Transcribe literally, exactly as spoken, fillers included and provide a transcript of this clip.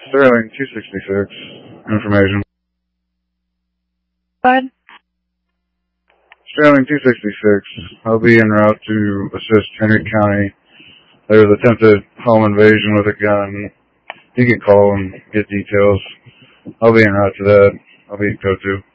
Sterling two sixty-six, information. Bud? Sterling two sixty-six, I'll be en route to assist Henry County. There was attempted home invasion with a gun. You can call and get details. I'll be en route to that. I'll be in code two.